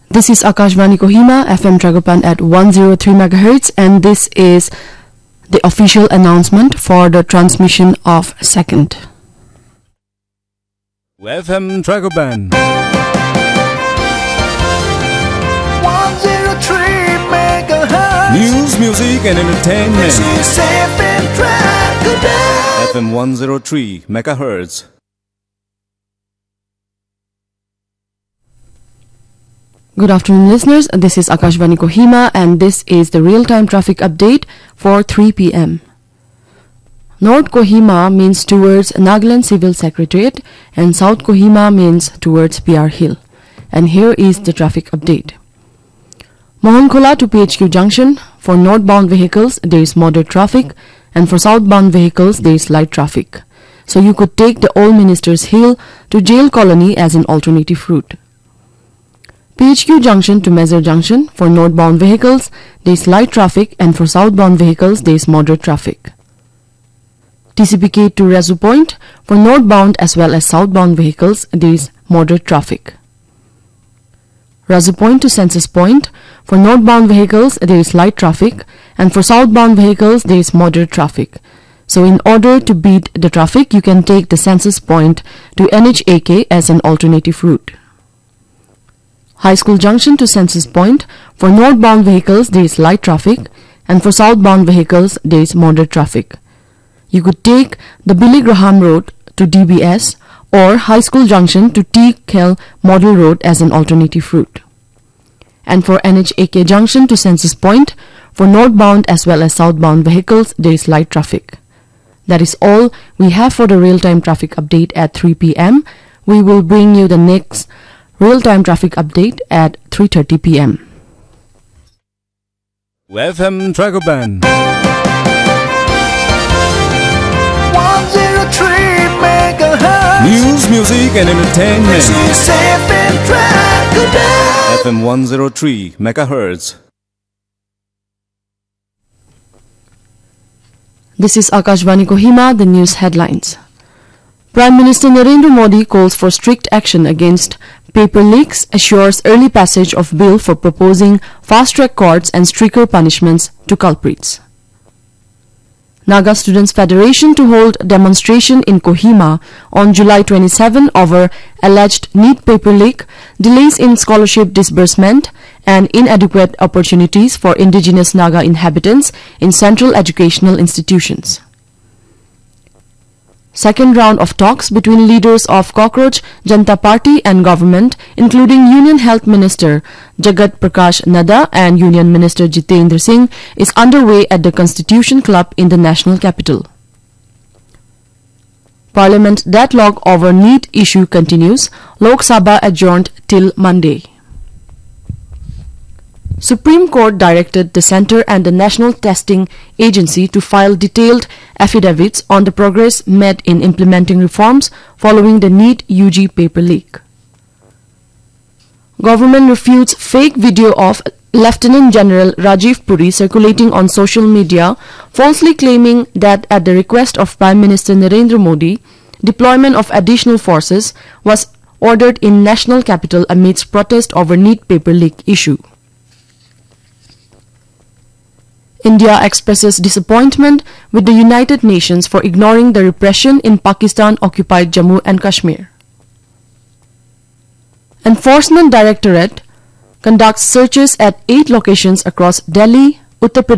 This is Akashvani Kohima, FM Dragopan at 103 MHz, and this is the official announcement for the transmission of second. FM Dragopan 103 MHz. News, music and entertainment. This is FM Dragopan. FM 103 MHz. Good afternoon, listeners. This is Akashvani Kohima, and this is the real-time traffic update for 3 p.m. North Kohima means towards Nagaland Civil Secretariat, and South Kohima means towards PR Hill. And here is the traffic update. Mohonkhola to PHQ Junction, for northbound vehicles there is moderate traffic, and for southbound vehicles there is light traffic. So you could take the Old Ministers Hill to Jail Colony as an alternative route. PHQ Junction to Mezar Junction, for northbound vehicles there is light traffic, and for southbound vehicles there is moderate traffic. TCPK to Resu Point, for northbound as well as southbound vehicles there is moderate traffic. Resu Point to Census Point, for northbound vehicles there is light traffic, and for southbound vehicles there is moderate traffic. So in order to beat the traffic, you can take the Census Point to NHAK as an alternative route. High School Junction to Census Point, for northbound vehicles there is light traffic, and for southbound vehicles there is moderate traffic. You could take the Billy Graham Road to DBS or High School Junction to T. Kell Model Road as an alternative route. And for NHAK Junction to Census Point, for northbound as well as southbound vehicles there is light traffic. That is all we have for the real-time traffic update at 3 p.m. We will bring you the next real-time traffic update at 3:30 p.m. FM Dragopan 103 MHz. News, music and entertainment. This is FM Dragopan. FM 103 MHz. This is Akashvani Kohima, the news headlines. Prime Minister Narendra Modi calls for strict action against paper leaks, assures early passage of bill for proposing fast-track courts and stricter punishments to culprits. Naga Students Federation to hold demonstration in Kohima on July 27 over alleged NEET paper leak, delays in scholarship disbursement, and inadequate opportunities for indigenous Naga inhabitants in central educational institutions. Second round of talks between leaders of Cockroach Janata Party and government, including Union Health Minister Jagat Prakash Nadda and Union Minister Jitendra Singh, is underway at the Constitution Club in the national capital. Parliament deadlock over NEET issue continues. Lok Sabha adjourned till Monday. Supreme Court directed the Centre and the National Testing Agency to file detailed affidavits on the progress made in implementing reforms following the NEET UG paper leak. Government refutes fake video of Lieutenant General Rajiv Puri circulating on social media, falsely claiming that at the request of Prime Minister Narendra Modi, deployment of additional forces was ordered in national capital amidst protest over NEET paper leak issue. India expresses disappointment with the United Nations for ignoring the repression in Pakistan-occupied Jammu and Kashmir. Enforcement Directorate conducts searches at 8 locations across Delhi, Uttar Pradesh,